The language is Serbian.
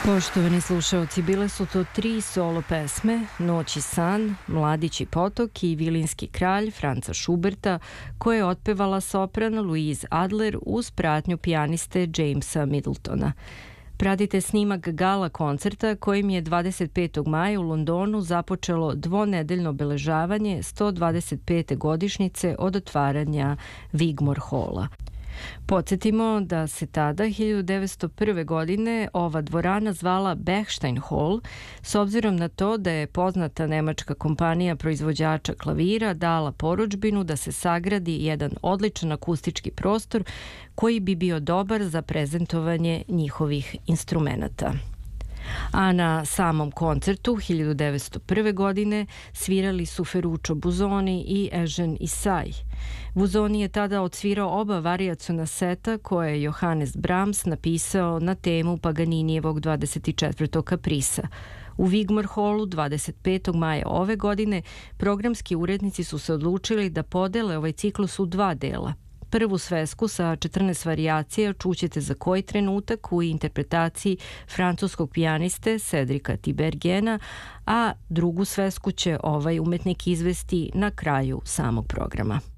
Poštovani slušaoci, bile su to 3 solo pesme, Noć i san, Mladić i potok i Vilinski kralj Franca Schuberta, koje je otpevala sopran Louise Adler uz pratnju pijaniste Jamesa Middletona. Pratite snimak gala koncerta kojim je 25. maja u Londonu započelo dvonedeljno obeležavanje 125. godišnjice od otvaranja Wigmore Halla. Podsjetimo da se tada 1901. godine ova dvorana zvala Bechstein Hall, s obzirom na to da je poznata nemačka kompanija proizvođača klavira dala porudžbinu da se sagradi jedan odličan akustički prostor koji bi bio dobar za prezentovanje njihovih instrumenata. A na samom koncertu 1901. godine svirali su Ferruccio Busoni i Eugene Issai. Busoni je tada odsvirao oba varijaciona seta koje je Johannes Brahms napisao na temu Paganinijevog 24. kaprisa. U Wigmore Hallu 25. maja ove godine programski urednici su se odlučili da podele ovaj ciklus u 2 dela. Prvu svesku sa 14 varijacija čućete za koji trenutak u interpretaciji francuskog pijaniste Cedrika Tiberghena, a drugu svesku će ovaj umetnik izvesti na kraju samog programa.